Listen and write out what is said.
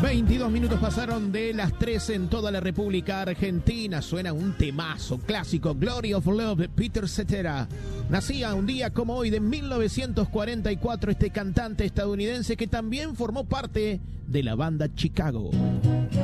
22 minutos pasaron de las 3 en toda la República Argentina. Suena un temazo clásico, Glory of Love, de Peter Cetera. Nacía un día como hoy de 1944 este cantante estadounidense que también formó parte de la banda Chicago.